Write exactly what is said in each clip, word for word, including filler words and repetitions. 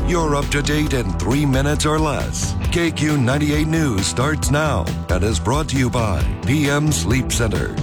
You're up to date in three minutes or less. K Q ninety-eight News starts now and is brought to you by P M Sleep Center.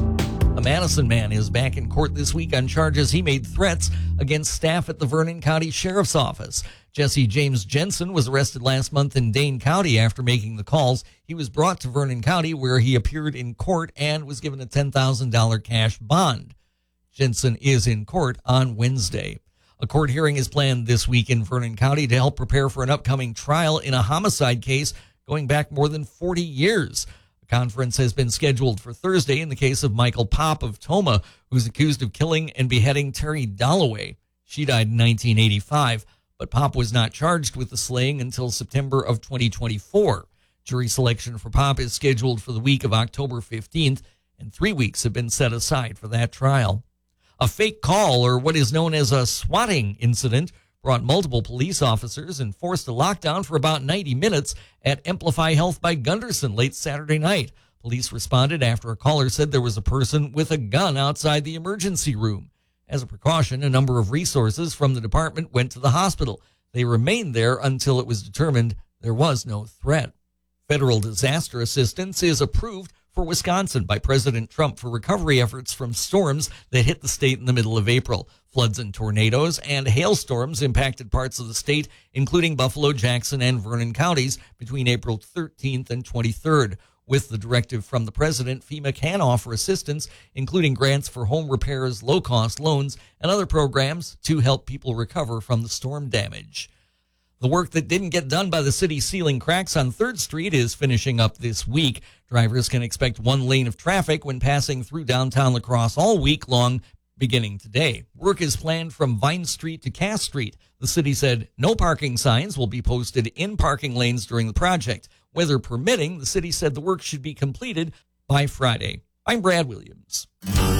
A Madison man is back in court this week on charges he made threats against staff at the Vernon County Sheriff's Office. Jesse James Jensen was arrested last month in Dane County after making the calls. He was brought to Vernon County where he appeared in court and was given a ten thousand dollars cash bond. Jensen is in court on Wednesday. A court hearing is planned this week in Vernon County to help prepare for an upcoming trial in a homicide case going back more than forty years. A conference has been scheduled for Thursday in the case of Michael Popp of Tomah, who's accused of killing and beheading Terry Dalloway. She died in nineteen eighty-five, but Popp was not charged with the slaying until September of twenty twenty-four. Jury selection for Popp is scheduled for the week of October fifteenth, and three weeks have been set aside for that trial. A fake call, or what is known as a swatting incident, brought multiple police officers and forced a lockdown for about ninety minutes at Amplify Health by Gunderson late Saturday night. Police responded after a caller said there was a person with a gun outside the emergency room. As a precaution, a number of resources from the department went to the hospital. They remained there until it was determined there was no threat. Federal disaster assistance is approved for Wisconsin by President Trump for recovery efforts from storms that hit the state in the middle of April. Floods and tornadoes and hailstorms impacted parts of the state, including Buffalo, Jackson, and Vernon counties between April thirteenth and twenty-third. With the directive from the president, FEMA can offer assistance, including grants for home repairs, low-cost loans, and other programs to help people recover from the storm damage. The work that didn't get done by the city sealing cracks on third street is finishing up this week. Drivers can expect one lane of traffic when passing through downtown La Crosse all week long, beginning today. Work is planned from Vine Street to Cass Street. The city said no parking signs will be posted in parking lanes during the project. Weather permitting, the city said the work should be completed by Friday. I'm Brad Williams.